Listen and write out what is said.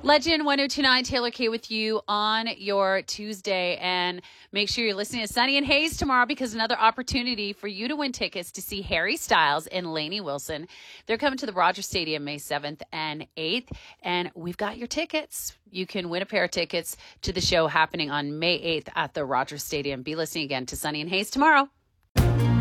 Legend 1029 Taylor K with you on your Tuesday. And make sure you're listening to Sunny and Hayes tomorrow because another opportunity for you to win tickets to see Harry Styles and Lainey Wilson. They're coming to the Rogers Stadium May 7th and 8th. And we've got your tickets. You can win a pair of tickets to the show happening on May 8th at the Rogers Stadium. Be listening again to Sunny and Hayes tomorrow.